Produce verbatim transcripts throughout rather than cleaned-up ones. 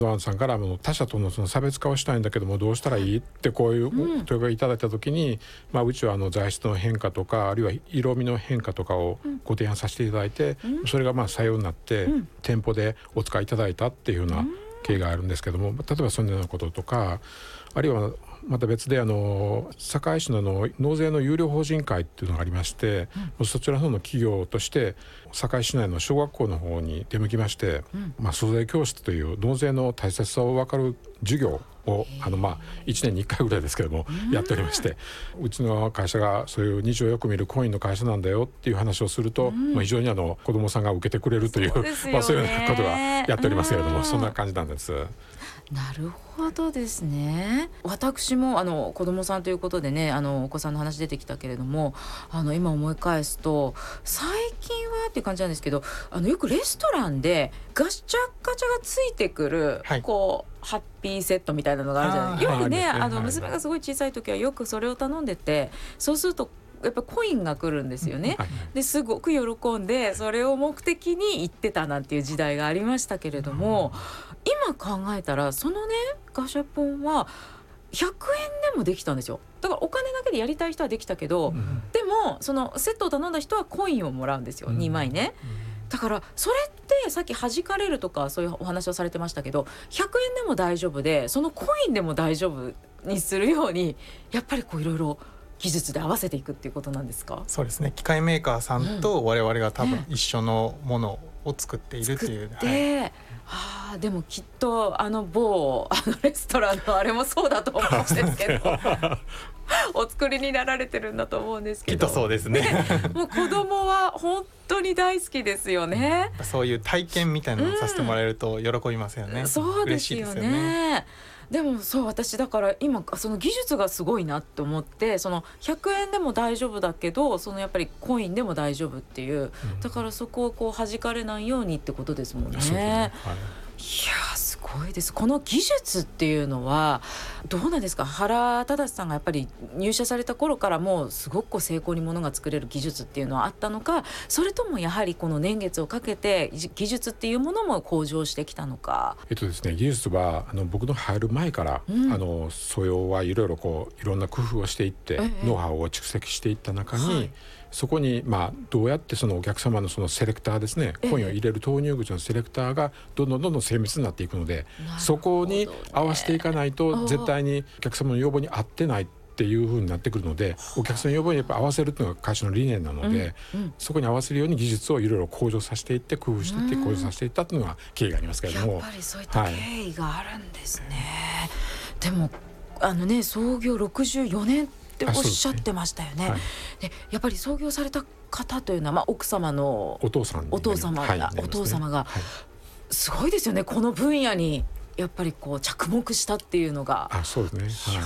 ドアンさんからも他社とのその差別化をしたいんだけどもどうしたらいいってこういうお問いがいただいた時に、まあ、うちはあの材質の変化とかあるいは色味の変化とかをご提案させていただいて、それがまあ採用になって店舗でお使いいただいたっていうような経緯があるんですけども、例えばそのようなこととか、あるいはまた別であの堺市のあの納税の有料法人会っていうのがありまして、うん、そちらの方の企業として堺市内の小学校の方に出向きまして、うんまあ、租税教室という納税の大切さを分かる授業をあのまあいちねんにいっかいぐらいですけどもやっておりまして、うちの会社がそういう日常よく見るコインの会社なんだよっていう話をすると、うんまあ、非常にあの子どもさんが受けてくれるというそうですよね、まあ、そういうようなことがやっておりますけれども、そんな感じなんです。 なるほどですね。私もあの子供さんということでね、あのお子さんの話出てきたけれども、あの今思い返すと最近はっていう感じなんですけど、あのよくレストランでガチャガチャがついてくる、はい、こうハッピーセットみたいなのがあるじゃないですか。よくね、あの娘がすごい小さい時はよくそれを頼んでて、そうするとやっぱコインが来るんですよね。ですごく喜んでそれを目的に行ってたなんていう時代がありましたけれども、今考えたらそのねガシャポンはひゃくえんでもできたんですよ。だからお金だけでやりたい人はできたけど、うん、でもそのセットを頼んだ人はコインをもらうんですよ、うん、にまいね、うん、だからそれってさっき弾かれるとかそういうお話をされてましたけど、ひゃくえんでも大丈夫でそのコインでも大丈夫にするようにやっぱりこういろいろ技術で合わせていくっていうことなんですか？ そうですね、機械メーカーさんと我々が多分一緒のものを作っているっていう、 作って、はい、あでもきっとあの某あのレストランのあれもそうだと思うんですけどお作りになられてるんだと思うんですけど、 きっとそうですねもう子供は本当に大好きですよね、 うん、そういう体験みたいなのをさせてもらえると喜びますよね、 うん、そうですよね。嬉しいですよね。でもそう私だから今その技術がすごいなって思って、そのひゃくえんでも大丈夫だけどそのやっぱりコインでも大丈夫っていう、うん、だからそこをこう弾かれないようにってことですもんね。そうですね、はい、いやすごいです。この技術っていうのはどうなんですか？原忠さんがやっぱり入社された頃からもうすごくこう精巧にものが作れる技術っていうのはあったのか、それともやはりこの年月をかけて技術っていうものも向上してきたのか。 えっとですね、技術はあの僕の入る前から、うん、あの素養はいろいろこういろんな工夫をしていって、ええ、ノウハウを蓄積していった中に、はい、そこに、まあ、どうやってそのお客様のそのセレクターですね、コインを入れる投入口のセレクターがどんどんどんどん精密になっていくので、そこに合わせていかないと絶対にお客様の要望に合ってないっていう風になってくるので、お客様の要望にやっぱ合わせるっていうのが会社の理念なので、うんうん、そこに合わせるように技術をいろいろ向上させていって工夫していって向上させていったっていうのが経緯がありますけれども、 やっぱりそういった経緯があるんですね、はい、でもあのね創業ろくじゅうよねんっておっしゃってましたよね。で、はい、でやっぱり創業された方というのは、まあ、奥様のお父さん、 お父様が、はいね、お父様が、はい、すごいですよね。この分野にやっぱりこう着目したっていうのが。 あ、そうですね、はい、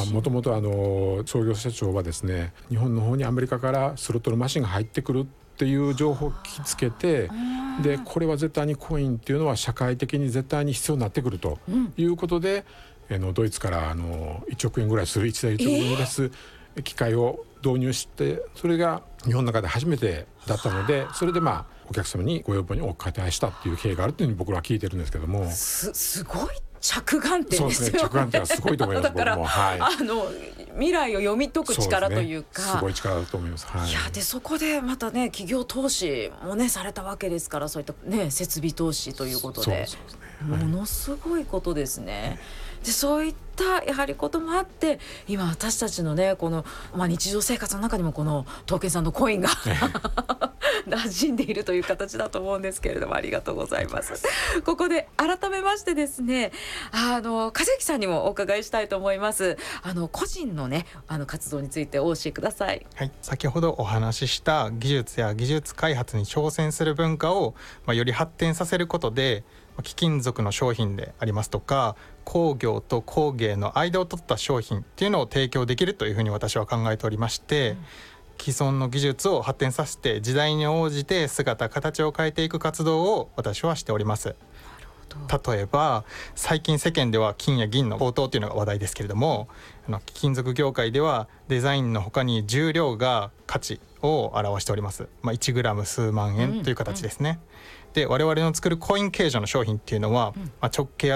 もともと創業社長はですね、日本の方にアメリカからスロットルマシンが入ってくるっていう情報を聞きつけて、でこれは絶対にコインっていうのは社会的に絶対に必要になってくるということで、うん、あのドイツからあのいちおくえんぐらいするいちだいいちおくえんぐらいする機械を導入して、それが日本の中で初めてだったので、それでまあお客様にご要望にお答えしたっていう経緯があるというふうに僕らは聞いてるんですけども、 す, すごい着眼点ですよね。 そうですね、着眼点はすごいと思いますだから、 僕も、はい、 あの未来を読み解く力というか、 すね、すごい力だと思います、はい、 いやでそこでまたね企業投資もねされたわけですから、そういったね設備投資ということで、そうそうですね、はい、ものすごいことですね。でそういったやはりこともあって、今私たちのねこの、まあ、日常生活の中にもこの東建さんのコインが馴染んでいるという形だと思うんですけれども、ありがとうございます。ここで改めましてですね、あの和之さんにもお伺いしたいと思います。あの個人のねあの活動についてお教えください。 はい、先ほどお話しした技術や技術開発に挑戦する文化を、まあ、より発展させることで、貴金属の商品でありますとか工業と工芸の間を取った商品っていうのを提供できるというふうに私は考えておりまして、うん、既存の技術を発展させて時代に応じて姿形を変えていく活動を私はしております。例えば最近世間では金や銀の高騰というのが話題ですけれども、あの貴金属業界ではデザインの他に重量が価値を表しております、まあ、いちグラム数万円という形ですね、うんうん、 で我々の作るコイン形状の商品っていうのは、まあ、直径